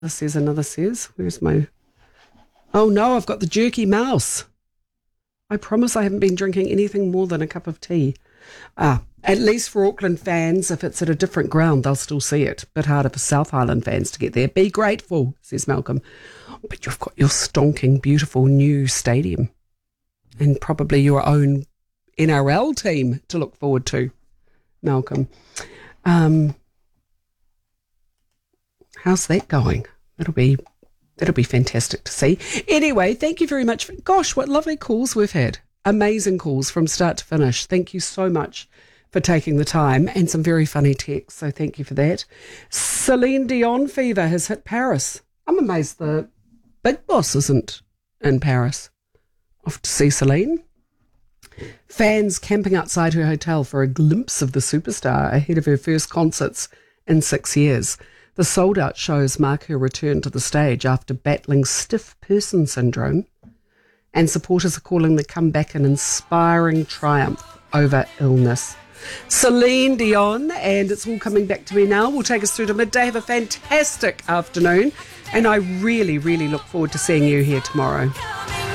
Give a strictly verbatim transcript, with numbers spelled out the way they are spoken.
says, another says. Where's my... Oh, no, I've got the jerky mouse. I promise I haven't been drinking anything more than a cup of tea. Ah, at least for Auckland fans, if it's at a different ground, they'll still see it. Bit harder for South Island fans to get there. Be grateful, says Malcolm. But you've got your stonking, beautiful new stadium and probably your own N R L team to look forward to, Malcolm. Um, how's that going? That'll be that'll be fantastic to see. Anyway, thank you very much. For, gosh, what lovely calls we've had. Amazing calls from start to finish. Thank you so much for taking the time, and some very funny texts, so thank you for that. Celine Dion fever has hit Paris. I'm amazed the Big Boss isn't in Paris. Off to see Celine. Fans camping outside her hotel for a glimpse of the superstar ahead of her first concerts in six years. The sold-out shows mark her return to the stage after battling stiff person syndrome, and supporters are calling the comeback an inspiring triumph over illness. Celine Dion, and it's all coming back to me now, will take us through to midday. Have a fantastic afternoon, and I really, really look forward to seeing you here tomorrow.